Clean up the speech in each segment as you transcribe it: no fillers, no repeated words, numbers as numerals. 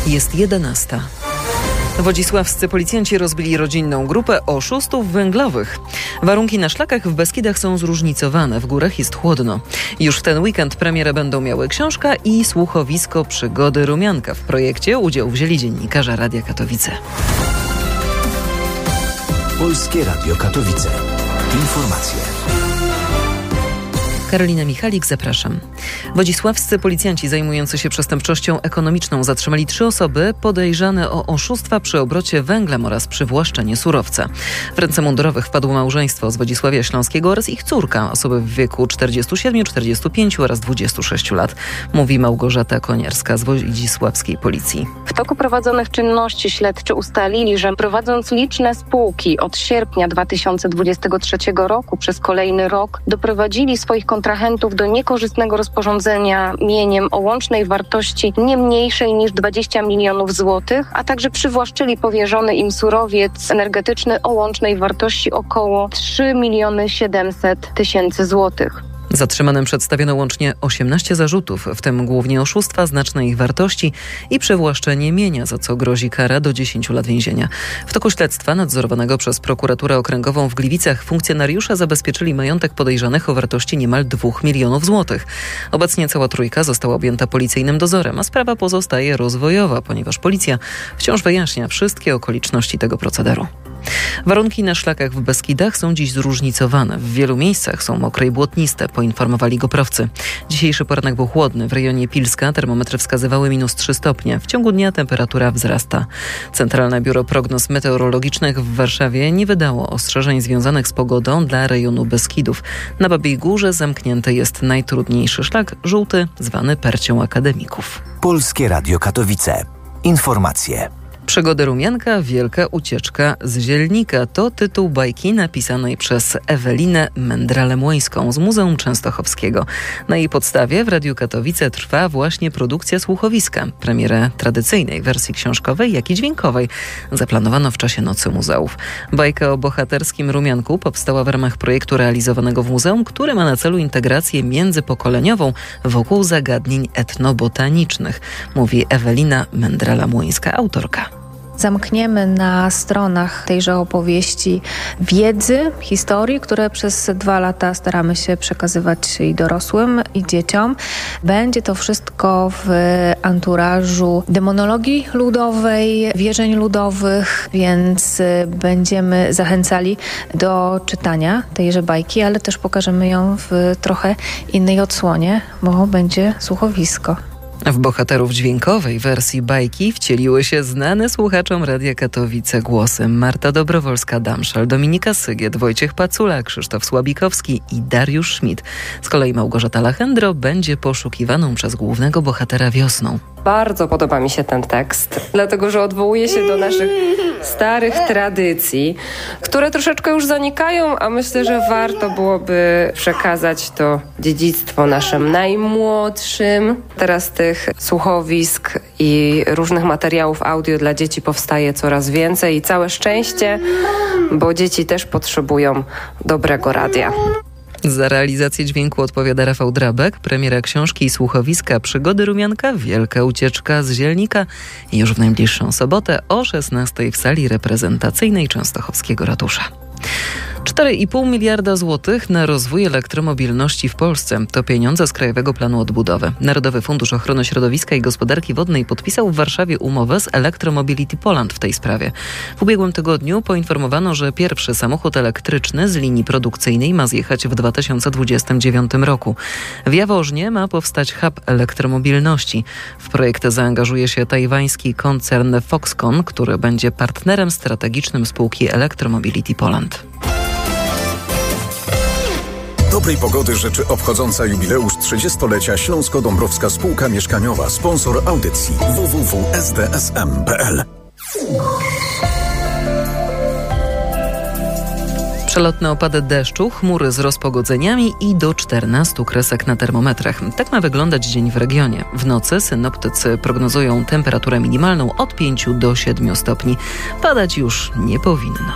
Jest 11. Wodzisławscy policjanci rozbili rodzinną grupę oszustów węglowych. Warunki na szlakach w Beskidach są zróżnicowane, w górach jest chłodno. Już w ten weekend premierę będą miały książka i słuchowisko Przygody Rumianka. W projekcie udział wzięli dziennikarze Radia Katowice. Polskie Radio Katowice. Informacje. Karolina Michalik, zapraszam. Wodzisławscy policjanci zajmujący się przestępczością ekonomiczną zatrzymali 3 osoby podejrzane o oszustwa przy obrocie węglem oraz przywłaszczenie surowca. W ręce mundurowych wpadło małżeństwo z Wodzisławia Śląskiego oraz ich córka, osoby w wieku 47, 45 oraz 26 lat, mówi Małgorzata Koniarska z wodzisławskiej policji. W toku prowadzonych czynności śledczy ustalili, że prowadząc liczne spółki od sierpnia 2023 roku przez kolejny rok doprowadzili swoich kontrahentów do niekorzystnego rozporządzenia mieniem o łącznej wartości nie mniejszej niż 20 milionów złotych, a także przywłaszczyli powierzony im surowiec energetyczny o łącznej wartości około 3 700 000 złotych. Zatrzymanym przedstawiono łącznie 18 zarzutów, w tym głównie oszustwa, znaczne ich wartości i przywłaszczenie mienia, za co grozi kara do 10 lat więzienia. W toku śledztwa nadzorowanego przez prokuraturę okręgową w Gliwicach funkcjonariusze zabezpieczyli majątek podejrzanych o wartości niemal 2 milionów złotych. Obecnie cała trójka została objęta policyjnym dozorem, a sprawa pozostaje rozwojowa, ponieważ policja wciąż wyjaśnia wszystkie okoliczności tego procederu. Warunki na szlakach w Beskidach są dziś zróżnicowane. W wielu miejscach są mokre i błotniste, poinformowali GoProwcy. Dzisiejszy poranek był chłodny. W rejonie Pilska termometry wskazywały -3 stopnie. W ciągu dnia temperatura wzrasta. Centralne Biuro Prognoz Meteorologicznych w Warszawie nie wydało ostrzeżeń związanych z pogodą dla rejonu Beskidów. Na Babiej Górze zamknięty jest najtrudniejszy szlak, żółty, zwany Percią Akademików. Polskie Radio Katowice. Informacje. Przygody Rumianka, wielka ucieczka z Zielnika to tytuł bajki napisanej przez Ewelinę Mędralę-Młyńską z Muzeum Częstochowskiego. Na jej podstawie w Radiu Katowice trwa właśnie produkcja słuchowiska. Premierę tradycyjnej wersji książkowej, jak i dźwiękowej zaplanowano w czasie Nocy Muzeów. Bajka o bohaterskim Rumianku powstała w ramach projektu realizowanego w muzeum, który ma na celu integrację międzypokoleniową wokół zagadnień etnobotanicznych, mówi Ewelina Mędrala-Młyńska, autorka. Zamkniemy na stronach tejże opowieści wiedzy, historii, które przez 2 lata staramy się przekazywać i dorosłym, i dzieciom. Będzie to wszystko w anturażu demonologii ludowej, wierzeń ludowych, więc będziemy zachęcali do czytania tejże bajki, ale też pokażemy ją w trochę innej odsłonie, bo będzie słuchowisko. W bohaterów dźwiękowej wersji bajki wcieliły się znane słuchaczom Radia Katowice głosy Marta Dobrowolska-Damszal, Dominika Sygiet, Wojciech Pacula, Krzysztof Słabikowski i Dariusz Schmidt. Z kolei Małgorzata Lachendro będzie poszukiwaną przez głównego bohatera wiosną. Bardzo podoba mi się ten tekst, dlatego że odwołuje się do naszych starych tradycji, które troszeczkę już zanikają, a myślę, że warto byłoby przekazać to dziedzictwo naszym najmłodszym. Teraz tych słuchowisk i różnych materiałów audio dla dzieci powstaje coraz więcej i całe szczęście, bo dzieci też potrzebują dobrego radia. Za realizację dźwięku odpowiada Rafał Drabek. Premiera książki i słuchowiska Przygody Rumianka, wielka ucieczka z Zielnika już w najbliższą sobotę o 16:00 w sali reprezentacyjnej Częstochowskiego Ratusza. 4,5 miliarda złotych na rozwój elektromobilności w Polsce. To pieniądze z Krajowego Planu Odbudowy. Narodowy Fundusz Ochrony Środowiska i Gospodarki Wodnej podpisał w Warszawie umowę z Electromobility Poland w tej sprawie. W ubiegłym tygodniu poinformowano, że pierwszy samochód elektryczny z linii produkcyjnej ma zjechać w 2029 roku. W Jaworznie ma powstać hub elektromobilności. W projekt zaangażuje się tajwański koncern Foxconn, który będzie partnerem strategicznym spółki Electromobility Poland. Dobrej pogody życzy obchodząca jubileusz 30-lecia Śląsko-Dąbrowska Spółka Mieszkaniowa, sponsor audycji www.sdsm.pl. Przelotne opady deszczu, chmury z rozpogodzeniami i do 14 kresek na termometrach. Tak ma wyglądać dzień w regionie. W nocy synoptycy prognozują temperaturę minimalną od 5 do 7 stopni. Padać już nie powinno.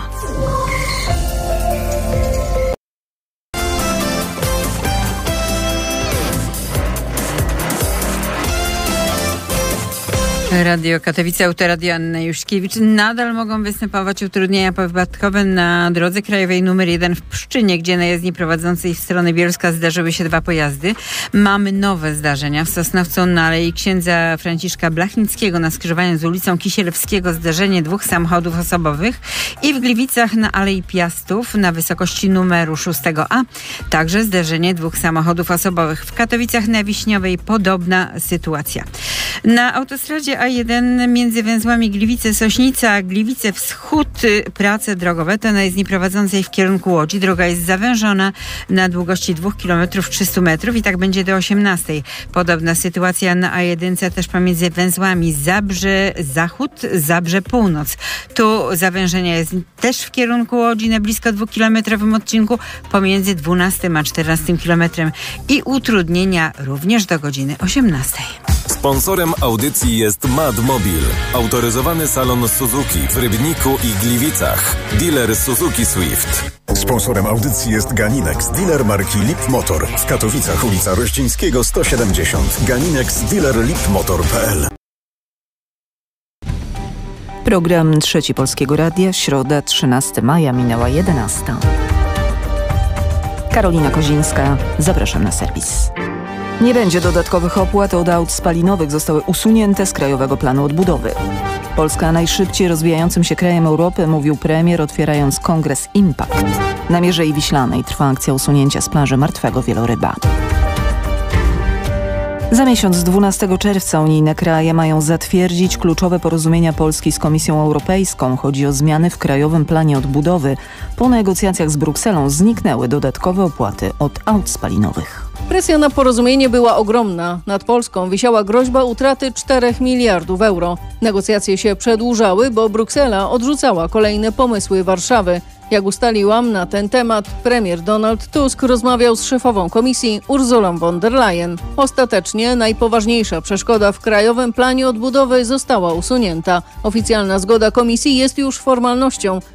Radio Katowice, Autoradio Anna Juszkiewicz. Nadal mogą występować utrudnienia powypadkowe na drodze krajowej nr 1 w Pszczynie, gdzie na jezdni prowadzącej w stronę Bielska zdarzyły się 2 pojazdy. Mamy nowe zdarzenia w Sosnowcu na Alei Księdza Franciszka Blachnickiego na skrzyżowaniu z ulicą Kisielewskiego zdarzenie 2 samochodów osobowych i w Gliwicach na Alei Piastów na wysokości numeru 6A także zdarzenie 2 samochodów osobowych. W Katowicach na Wiśniowej podobna sytuacja. Na autostradzie A1 między węzłami Gliwice-Sośnica a Gliwice Wschód prace drogowe to na jezdni prowadzącej w kierunku Łodzi. Droga jest zawężona na długości 2 km 300 metrów i tak będzie do 18. Podobna sytuacja na A1 też pomiędzy węzłami Zabrze Zachód, Zabrze Północ. Tu zawężenie jest też w kierunku Łodzi na blisko 2-kilometrowym odcinku pomiędzy 12 a 14 kilometrem i utrudnienia również do godziny 18. Sponsorem audycji jest MadMobil, autoryzowany salon Suzuki w Rybniku i Gliwicach. Dealer Suzuki Swift. Sponsorem audycji jest Ganinex, dealer marki Lip Motor. W Katowicach ulica Rościńskiego 170. Ganinex, dealer lipmotor.pl. Program Trzeci Polskiego Radia, środa 13 maja, minęła 11. Karolina Kozińska, zapraszam na serwis. Nie będzie dodatkowych opłat od aut spalinowych, zostały usunięte z Krajowego Planu Odbudowy. Polska najszybciej rozwijającym się krajem Europy, mówił premier, otwierając kongres Impact. Na Mierzei Wiślanej trwa akcja usunięcia z plaży martwego wieloryba. Za miesiąc, 12 czerwca, unijne kraje mają zatwierdzić kluczowe porozumienia Polski z Komisją Europejską. Chodzi o zmiany w Krajowym Planie Odbudowy. Po negocjacjach z Brukselą zniknęły dodatkowe opłaty od aut spalinowych. Presja na porozumienie była ogromna. Nad Polską wisiała groźba utraty 4 miliardów euro. Negocjacje się przedłużały, bo Bruksela odrzucała kolejne pomysły Warszawy. Jak ustaliłam, na ten temat premier Donald Tusk rozmawiał z szefową komisji Ursulą von der Leyen. Ostatecznie najpoważniejsza przeszkoda w Krajowym Planie Odbudowy została usunięta. Oficjalna zgoda komisji jest już formalnością.